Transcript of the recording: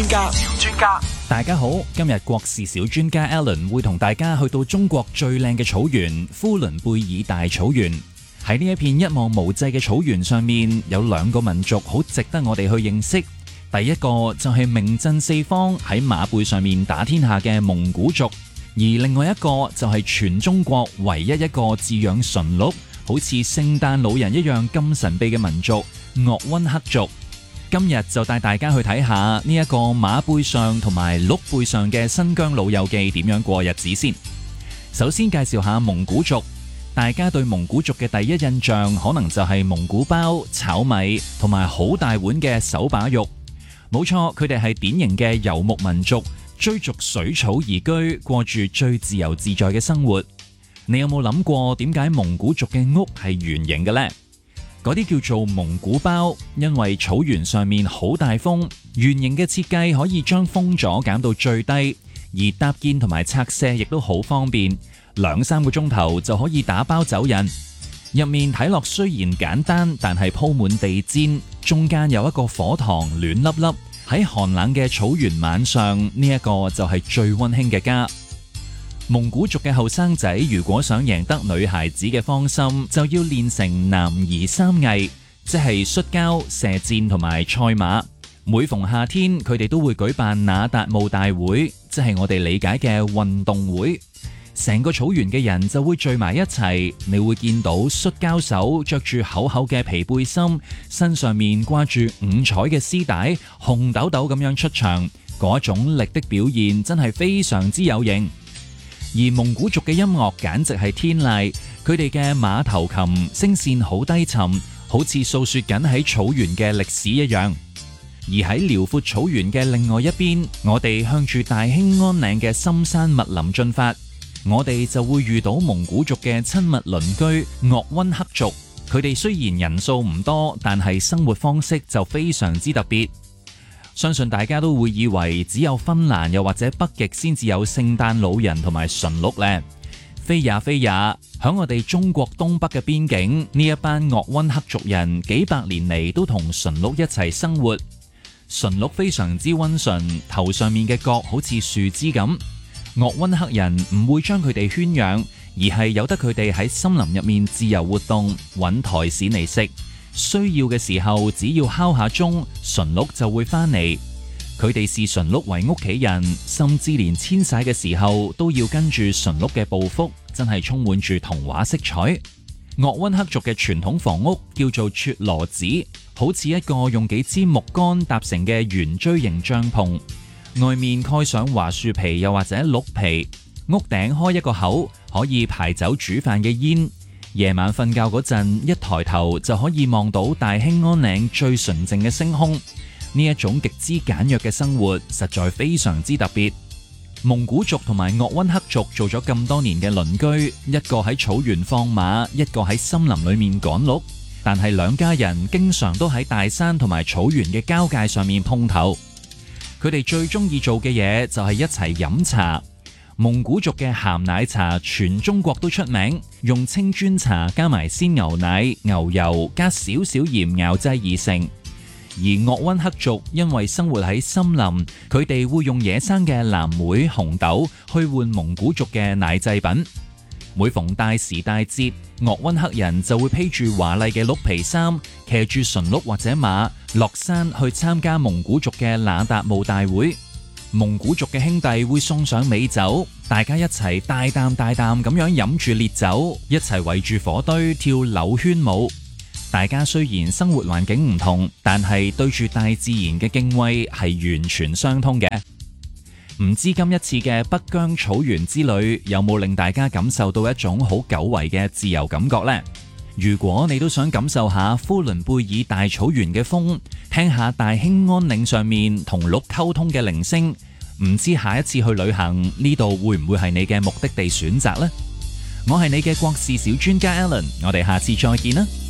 專家， 大家好，今日國事小專家 Alan 會同大家去到中國最靚嘅草原呼倫貝爾大草原。喺呢一片一望無際嘅草原上面，有兩個民族好值得我哋去認識。第一個就係名震四方喺馬背上面打天下嘅蒙古族，而另外一個就係全中國唯一一個飼養馴鹿，好似聖誕老人一樣咁神秘嘅民族鄂溫克族。今日就帶大家去睇下呢一個馬背上同埋鹿背上嘅新疆老友記點樣過日子先。首先介紹下蒙古族，大家對蒙古族嘅第一印象可能就係蒙古包、炒米同埋好大碗嘅手把肉。冇錯，佢哋係典型嘅游牧民族，追逐水草而居，過住最自由自在嘅生活。你有冇諗過點解蒙古族嘅屋係圓形嘅呢？嗰啲叫做蒙古包，因為草原上面好大風，圓形嘅設計可以將風阻減到最低，而搭建同埋拆卸亦都好方便，2-3個鐘頭就可以打包走人。入面睇落雖然簡單，但係鋪滿地氈，中間有一個火塘暖粒粒。喺寒冷嘅草原晚上，呢一個就係最溫馨嘅家。蒙古族嘅後生仔如果想贏得女孩子嘅芳心，就要練成男兒三藝，即係摔跤、射箭同埋賽馬。每逢夏天，佢哋都會舉辦那達慕大會，即係我哋理解嘅運動會。成個草原嘅人就會聚埋一齊，你會見到摔跤手着住厚厚嘅皮背心，身上面掛住5彩嘅絲帶，紅豆豆咁樣出場，嗰種力的表現真係非常之有型。而蒙古族嘅音樂簡直係天籟，佢哋嘅馬頭琴聲線好低沉，好似訴說緊喺草原嘅歷史一樣。而喺遼闊草原嘅另外一邊，我哋向住大興安嶺嘅深山密林進發，我哋就會遇到蒙古族嘅親密鄰居鄂溫克族。佢哋雖然人數唔多，但係生活方式就非常之特別。相信大家都會以為只有芬蘭又或者北極先至有聖誕老人同埋馴鹿呢。非也非也，響我哋中國東北嘅邊境，呢一班鄂溫克族人幾百年嚟都同馴鹿一齊生活。馴鹿非常之溫順，頭上面嘅角好似樹枝咁。鄂溫克人唔會將佢哋圈養，而係由得佢哋喺森林入面自由活動，揾苔蘚嚟食。需要嘅時候，只要敲下鐘，馴鹿就會返嚟。佢哋視馴鹿為屋企人，甚至連遷徙嘅時候都要跟住馴鹿嘅步幅，真係充滿住童話色彩。鄂溫克族嘅傳統房屋叫做撮羅子，好似一個用幾支木杆搭成嘅圓錐形帳篷，外面蓋上樺樹皮又或者鹿皮，屋頂開一個口，可以排走煮飯嘅煙。夜晚瞓覺嗰陣，一抬頭就可以望到大興安嶺最純淨嘅星空。呢一種極之簡約嘅生活，實在非常之特別。蒙古族同埋鄂溫克族做咗咁多年嘅鄰居，一個喺草原放馬，一個喺森林裏面趕鹿，但係兩家人經常都喺大山同埋草原嘅交界上面碰頭。佢哋最中意做嘅嘢就係一齊飲茶。蒙古族嘅鹹奶茶全中國都出名，用青磚茶加埋鮮牛奶、牛油加少少鹽熬製而成。而鄂溫克族因為生活喺森林，佢哋會用野生嘅藍莓、紅豆去換蒙古族嘅奶製品。每逢大時大節，鄂溫克人就會披住華麗嘅鹿皮衫，騎住馴鹿或者馬落山去參加蒙古族嘅那達慕大會。蒙古族嘅兄弟會送上美酒，大家一齊大啖大啖咁樣飲住烈酒，一齊圍住火堆跳柳圈舞。大家雖然生活環境唔同，但係對住大自然嘅敬畏係完全相通嘅。唔知今一次嘅北疆草原之旅有冇令大家感受到一種好久違嘅自由感覺呢？如果你都想感受下呼倫貝爾大草原嘅風，聽下大興安嶺上面同鹿溝通嘅鈴聲，唔知下一次去旅行呢度會唔會係你嘅目的地選擇呢？我係你嘅國事小專家 Alan，我哋下次再見啦。